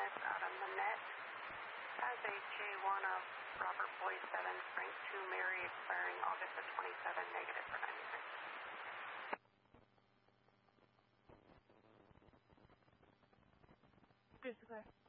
Dennis Adam Manette. Has a J1 of Robert Boy 7, Frank 2, Mary, expiring August of 27, negative for 96. Clear, clear.